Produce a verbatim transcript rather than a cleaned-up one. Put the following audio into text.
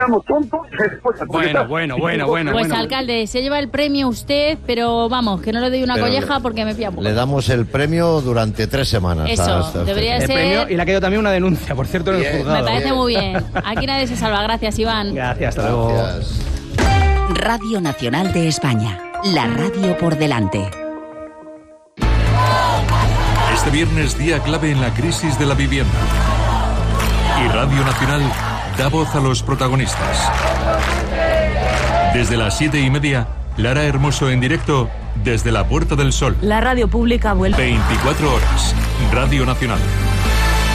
tontos. Bueno, bueno, bueno, bueno. Pues bueno. alcalde, se lleva el premio usted, pero vamos, que no le doy una Pero colleja le- porque me pilla poco. Le damos el premio durante tres semanas. Eso, hasta- debería El ser- premio, y le ha quedado también una denuncia, por cierto, en el Bien. juzgado. Me parece muy bien. Aquí nadie se salva. Gracias, Iván. Gracias, hasta luego. Gracias. Radio Nacional de España. La radio por delante. Este viernes, día clave en la crisis de la vivienda. Y Radio Nacional da voz a los protagonistas. Desde las siete y media, Lara Hermoso en directo desde la Puerta del Sol. La radio pública vuelve. veinticuatro horas. Radio Nacional.